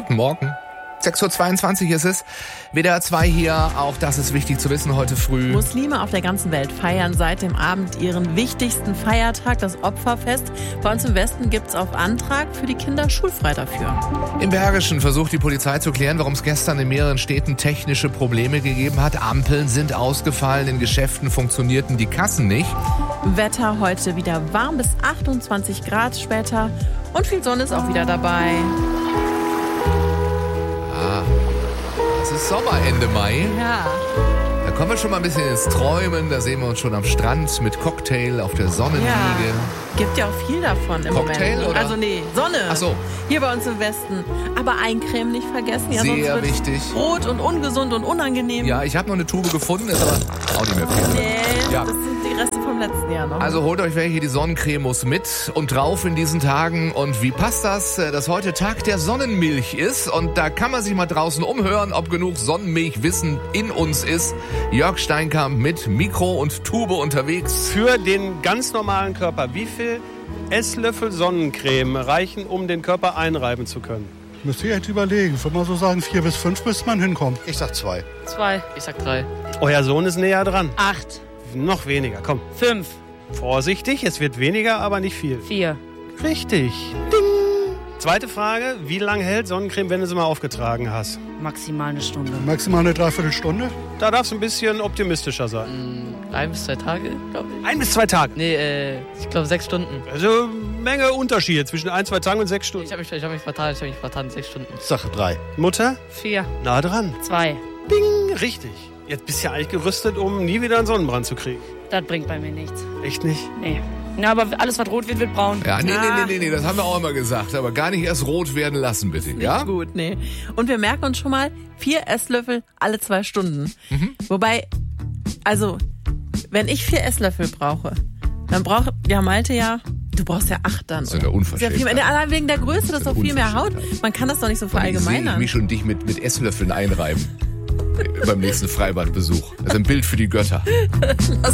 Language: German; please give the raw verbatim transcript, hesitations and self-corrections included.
Guten Morgen. sechs Uhr zweiundzwanzig ist es. W D R zwei hier, auch das ist wichtig zu wissen heute früh. Muslime auf der ganzen Welt feiern seit dem Abend ihren wichtigsten Feiertag, das Opferfest. Bei uns im Westen gibt es auf Antrag für die Kinder schulfrei dafür. Im Bergischen versucht die Polizei zu klären, warum es gestern in mehreren Städten technische Probleme gegeben hat. Ampeln sind ausgefallen, in Geschäften funktionierten die Kassen nicht. Wetter heute wieder warm bis achtundzwanzig Grad später und viel Sonne ist auch wieder dabei. Ah, es ist Sommer Ende Mai. Ja. Da kommen wir schon mal ein bisschen ins Träumen. Da sehen wir uns schon am Strand mit Cocktail auf der Sonnenliege. Ja, gibt ja auch viel davon im Cocktail, Moment. oder? Also nee, Sonne. Ach so. Hier bei uns im Westen. Aber Eincremen nicht vergessen. Ja, Sehr sonst wird's wichtig. rot und ungesund und unangenehm. Ja, ich habe noch eine Tube gefunden, ist aber auch nicht mehr viel. Nee, Ja. das sind die Reste vom letzten Jahr noch. Also holt euch welche, die Sonnencreme muss mit und drauf in diesen Tagen. Und wie passt das, dass heute Tag der Sonnenmilch ist? Und da kann man sich mal draußen umhören, ob genug Sonnenmilchwissen in uns ist. Jörg Steinkamp mit Mikro und Tube unterwegs. Für den ganz normalen Körper, wie viel Esslöffel Sonnencreme reichen, um den Körper einreiben zu können? Müsste ich jetzt überlegen. Ich würde mal so sagen, vier bis fünf, bis man hinkommt. Ich sag zwei. Zwei. Ich sag drei. Euer Sohn ist näher dran. Acht. Noch weniger, komm. Fünf. Vorsichtig, es wird weniger, aber nicht viel. Vier. Richtig. Ding. Zweite Frage, wie lange hält Sonnencreme, wenn du sie mal aufgetragen hast? Maximal eine Stunde. Maximal eine Dreiviertelstunde. Da darfst du ein bisschen optimistischer sein. Mm, ein bis zwei Tage, glaube ich. Ein bis zwei Tage. Nee, äh, ich glaube sechs Stunden. Also Menge Unterschied zwischen ein, zwei Tagen und sechs Stunden. Ich habe mich, ich hab mich vertan, ich habe mich vertan, sechs Stunden. Ich sag drei. Mutter, Vier. nah dran. Zwei. Ding, richtig. Jetzt bist du ja eigentlich gerüstet, um nie wieder einen Sonnenbrand zu kriegen. Das bringt bei mir nichts. Echt nicht? Nee. Na, aber alles, was rot wird, wird braun. Ja, nee, Ah. nee, nee, nee, nee, das haben wir auch immer gesagt. Aber gar nicht erst rot werden lassen, bitte. Nicht Ja? gut, nee. Und wir merken uns schon mal, vier Esslöffel alle zwei Stunden. Mhm. Wobei, also, wenn ich vier Esslöffel brauche, dann braucht ja Malte ja, du brauchst ja acht dann. Das ist eine Unverschämtheit. Sehr viel mehr. Allein wegen der Größe, das ist doch viel mehr Haut. Unverschämtheit. Man kann das doch nicht so Ich sehe verallgemeinern. mich schon dich mit, mit Esslöffeln einreiben. Beim nächsten Freibadbesuch. Das ist ein Bild für die Götter.